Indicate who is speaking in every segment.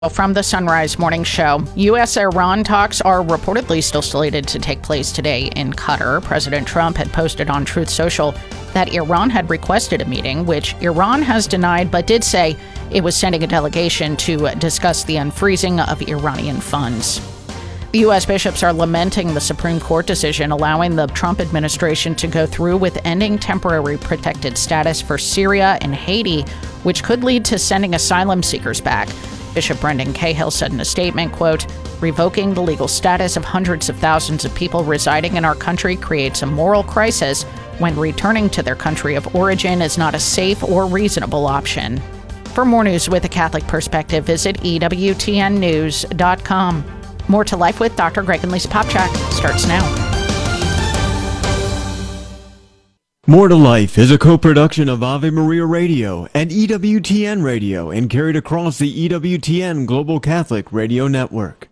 Speaker 1: From the Sunrise Morning Show, U.S.-Iran talks are reportedly still slated to take place today in Qatar. President Trump had posted on Truth Social that Iran had requested a meeting, which Iran has denied, but did say it was sending a delegation to discuss the unfreezing of Iranian funds. The U.S. bishops are lamenting the Supreme Court decision allowing the Trump administration to go through with ending temporary protected status for Syria and Haiti, which could lead to sending asylum seekers back. Bishop Brendan Cahill said in a statement, quote, "Revoking the legal status of hundreds of thousands of people residing in our country creates a moral crisis when returning to their country of origin is not a safe or reasonable option." For more news with a Catholic perspective, visit EWTNnews.com. More to Life with Dr. Greg and Lisa Popchak starts now.
Speaker 2: More to Life is a co-production of Ave Maria Radio and EWTN Radio and carried across the EWTN Global Catholic Radio Network.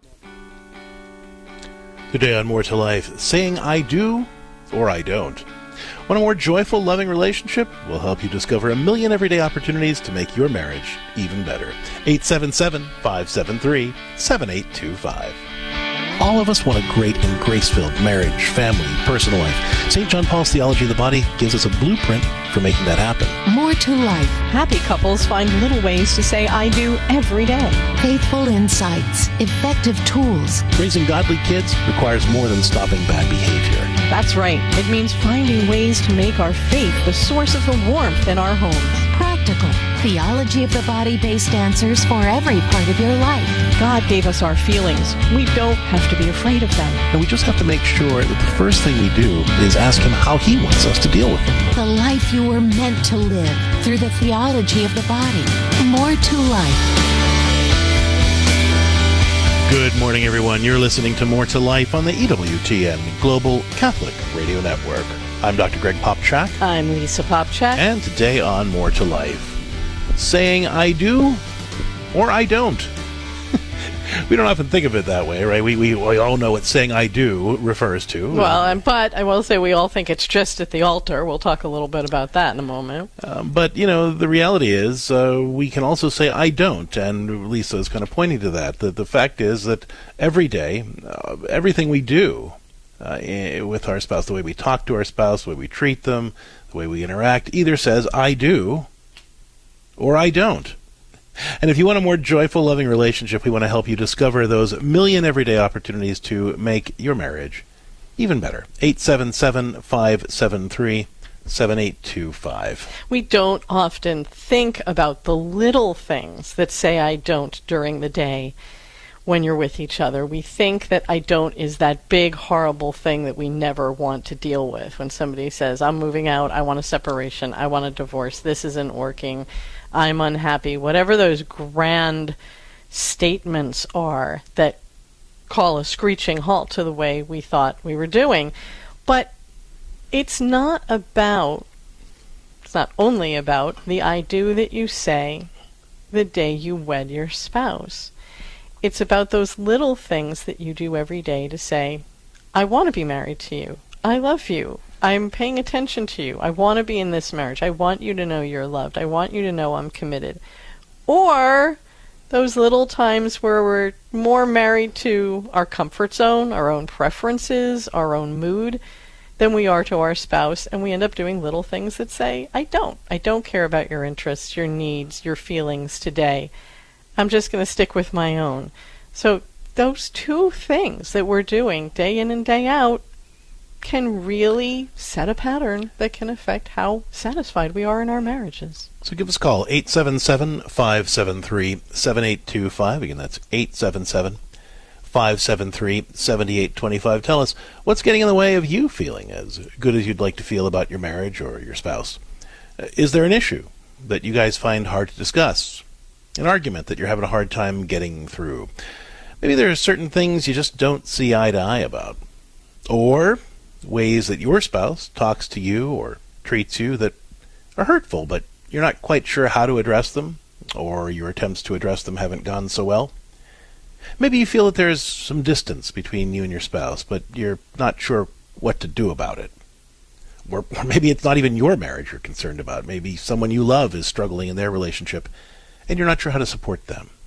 Speaker 3: Today on More to Life, saying I do or I don't. Want a more joyful, loving relationship? We'll help you discover a million everyday opportunities to make your marriage even better. 877-573-7825. All of us want a great and grace-filled marriage, family, personal life. St. John Paul's Theology of the Body gives us a blueprint for making that happen.
Speaker 4: More to Life.
Speaker 5: Happy couples find little ways to say I do every day.
Speaker 4: Faithful insights. Effective tools.
Speaker 3: Raising godly kids requires more than stopping bad behavior.
Speaker 5: That's right. It means finding ways to make our faith the source of the warmth in our homes.
Speaker 4: Practical. Theology of the Body-based answers for every part of your life.
Speaker 5: God gave us our feelings. We don't have to be afraid of them.
Speaker 3: And we just have to make sure that the first thing we do is ask Him how He wants us to deal with them.
Speaker 4: The life you were meant to live through the theology of the body. More to Life.
Speaker 3: Good morning, everyone. You're listening to More to Life on the EWTN Global Catholic Radio Network. I'm Dr. Greg Popchak.
Speaker 5: I'm Lisa Popchak.
Speaker 3: And today on More to Life, saying I do or I don't. We don't often think of it that way, right? We all know what saying I do refers to.
Speaker 5: Well, but I will say we all think it's just at the altar. We'll talk a little bit about that in a moment.
Speaker 3: But, the reality is we can also say I don't, and Lisa is kind of pointing to that. The fact is that every day, everything we do with our spouse, the way we talk to our spouse, the way we treat them, the way we interact, either says I do or I don't. And if you want a more joyful, loving relationship, we want to help you discover those million everyday opportunities to make your marriage even better. 877-573-7825.
Speaker 5: We don't often think about the little things that say I don't during the day when you're with each other. We think that I don't is that big, horrible thing that we never want to deal with. When somebody says, I'm moving out, I want a separation, I want a divorce, this isn't working, I'm unhappy, whatever those grand statements are that call a screeching halt to the way we thought we were doing. But it's not only about the I do that you say the day you wed your spouse. It's about those little things that you do every day to say, I want to be married to you, I love you, I'm paying attention to you. I want to be in this marriage. I want you to know you're loved. I want you to know I'm committed. Or those little times where we're more married to our comfort zone, our own preferences, our own mood, than we are to our spouse, and we end up doing little things that say, I don't care about your interests, your needs, your feelings today. I'm just going to stick with my own. So those two things that we're doing day in and day out can really set a pattern that can affect how satisfied we are in our marriages.
Speaker 3: So give us a call, 877-573-7825. Again, that's 877-573-7825. Tell us, what's getting in the way of you feeling as good as you'd like to feel about your marriage or your spouse? Is there an issue that you guys find hard to discuss? An argument that you're having a hard time getting through? Maybe there are certain things you just don't see eye to eye about. Or ways that your spouse talks to you or treats you that are hurtful, but you're not quite sure how to address them, or your attempts to address them haven't gone so well. Maybe you feel that there's some distance between you and your spouse, but you're not sure what to do about it. Or maybe it's not even your marriage you're concerned about. Maybe someone you love is struggling in their relationship, and you're not sure how to support them.